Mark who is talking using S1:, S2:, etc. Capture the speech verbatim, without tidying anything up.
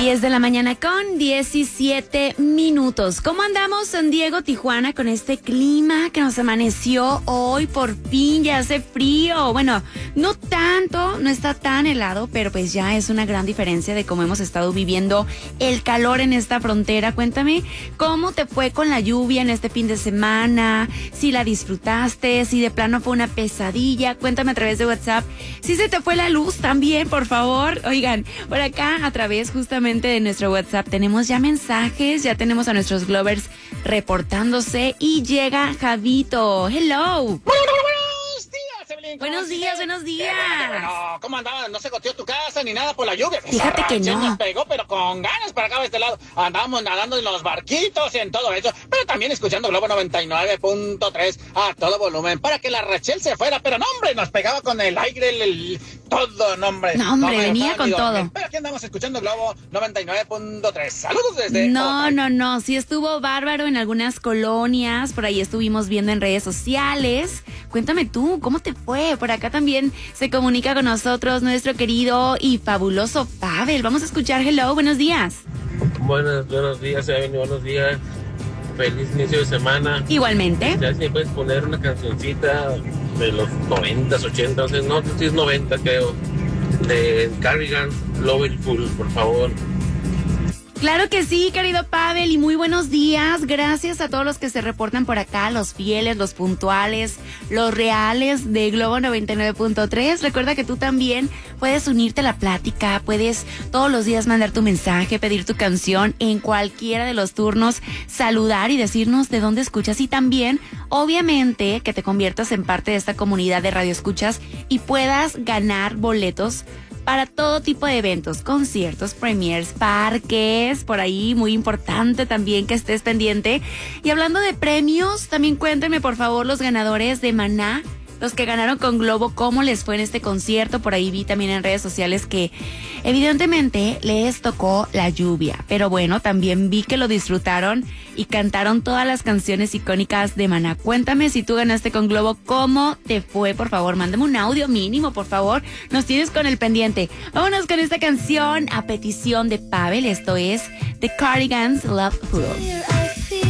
S1: diez de la mañana con diecisiete minutos. ¿Cómo andamos, San Diego, Tijuana, con este clima que nos amaneció hoy? Por fin ya hace frío. Bueno, no tanto, no está tan helado, pero pues ya es una gran diferencia de cómo hemos estado viviendo el calor en esta frontera. Cuéntame, ¿cómo te fue con la lluvia en este fin de semana? Si la disfrutaste, si de plano fue una pesadilla. Cuéntame a través de WhatsApp. Si se te fue la luz también, por favor. Oigan, por acá a través justamente de nuestro WhatsApp tenemos ya mensajes, ya tenemos a nuestros Glovers reportándose y llega Javito. Hello. Buenos días, buenos días.
S2: Bueno, ¿cómo andabas? No se goteó tu casa ni nada por la lluvia.
S1: Fíjate que no.
S2: Nos pegó, pero con ganas para acá de este lado. Andábamos nadando en los barquitos y en todo eso, pero también escuchando Globo noventa y nueve punto tres a todo volumen para que la Rachel se fuera. Pero no, hombre, nos pegaba con el aire, el, el todo, no, hombre.
S1: No, hombre,
S2: no,
S1: venía con todo.
S2: Pero aquí andamos escuchando Globo noventa y nueve punto tres. Saludos desde...
S1: No, no, no, sí estuvo bárbaro en algunas colonias, por ahí estuvimos viendo en redes sociales. Cuéntame tú, ¿cómo te fue? Por acá también se comunica con nosotros nuestro querido y fabuloso Pavel. Vamos a escuchar. Hello, buenos días.
S3: Buenos, buenos días, Evelyn, buenos días. Feliz inicio de semana.
S1: Igualmente.
S3: Ya si puedes poner una cancioncita de los noventas, ochentas, no, sí es noventa creo, de Cardigan, Loveful, por favor.
S1: Claro que sí, querido Pavel, y muy buenos días. Gracias a todos los que se reportan por acá, los fieles, los puntuales, los reales de Globo noventa y nueve punto tres. Recuerda que tú también puedes unirte a la plática, puedes todos los días mandar tu mensaje, pedir tu canción en cualquiera de los turnos, saludar y decirnos de dónde escuchas, y también, obviamente, que te conviertas en parte de esta comunidad de radioescuchas y puedas ganar boletos para todo tipo de eventos, conciertos, premiers, parques, por ahí, muy importante también que estés pendiente. Y hablando de premios, también cuéntenme por favor los ganadores de Maná, los que ganaron con Globo, cómo les fue en este concierto. Por ahí vi también en redes sociales que evidentemente les tocó la lluvia, pero bueno, también vi que lo disfrutaron y cantaron todas las canciones icónicas de Maná. Cuéntame si tú ganaste con Globo, cómo te fue, por favor, mándame un audio mínimo, por favor, nos tienes con el pendiente. Vámonos con esta canción a petición de Pavel, esto es The Cardigans, Loveful.